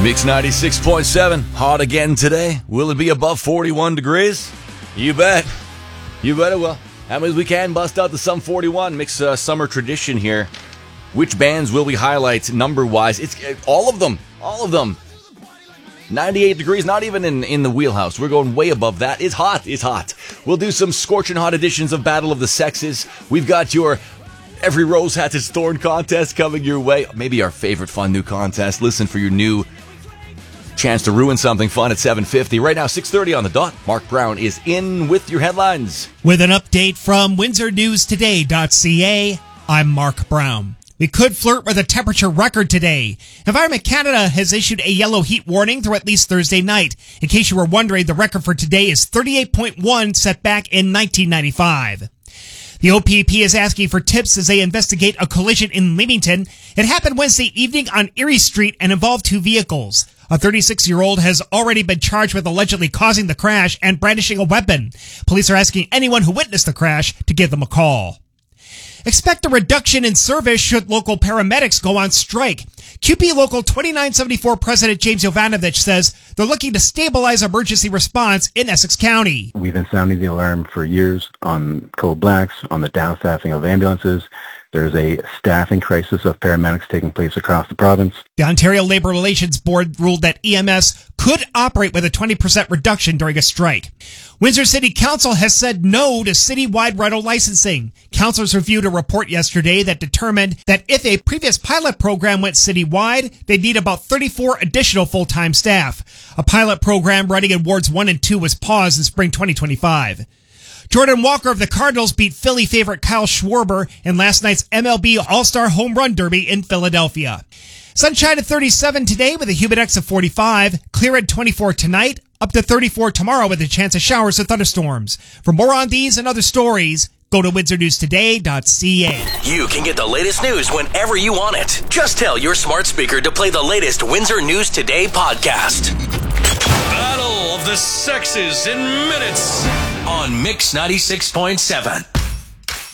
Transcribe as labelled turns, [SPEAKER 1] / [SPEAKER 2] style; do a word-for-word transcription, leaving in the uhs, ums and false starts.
[SPEAKER 1] Mix ninety-six point seven, hot again today. Will it be above forty-one degrees? You bet. You bet it will. That means we can bust out the Sum forty-one. Mix uh, summer tradition here. Which bands will we highlight number-wise? It's uh, all of them. All of them. ninety-eight degrees, not even in, in the wheelhouse. We're going way above that. It's hot. It's hot. We'll do some scorching hot editions of Battle of the Sexes. We've got your Every Rose Has Its Thorn contest coming your way. Maybe our favorite fun new contest. Listen for your new chance to ruin something fun at seven fifty. Right now, six thirty on the dot. Mark Brown is in with your headlines.
[SPEAKER 2] With an update from Windsor News Today dot C A, I'm Mark Brown. We could flirt with a temperature record today. Environment Canada has issued a yellow heat warning through at least Thursday night. In case you were wondering, the record for today is thirty-eight point one, set back in nineteen ninety-five. The O P P is asking for tips as they investigate a collision in Leamington. It happened Wednesday evening on Erie Street and involved two vehicles. A thirty-six-year-old has already been charged with allegedly causing the crash and brandishing a weapon. Police are asking anyone who witnessed the crash to give them a call. Expect a reduction in service should local paramedics go on strike. Q P Local twenty-nine seventy-four President James Jovanovich says they're looking to stabilize emergency response in Essex County.
[SPEAKER 3] We've been sounding the alarm for years on code blacks, on the downstaffing of ambulances. There's a staffing crisis of paramedics taking place across the province.
[SPEAKER 2] The Ontario Labour Relations Board ruled that E M S could operate with a twenty percent reduction during a strike. Windsor City Council has said no to citywide rental licensing. Councilors reviewed a report yesterday that determined that if a previous pilot program went citywide, they'd need about thirty-four additional full-time staff. A pilot program running in Wards one and two was paused in spring twenty twenty-five. Jordan Walker of the Cardinals beat Philly favorite Kyle Schwarber in last night's M L B All-Star Home Run Derby in Philadelphia. Sunshine at thirty-seven today with a humid index of forty-five. Clear at twenty-four tonight. Up to thirty-four tomorrow with a chance of showers or thunderstorms. For more on these and other stories, go to Windsor News Today dot C A.
[SPEAKER 4] You can get the latest news whenever you want it. Just tell your smart speaker to play the latest Windsor News Today podcast. Battle of the Sexes in minutes on Mix ninety-six point seven.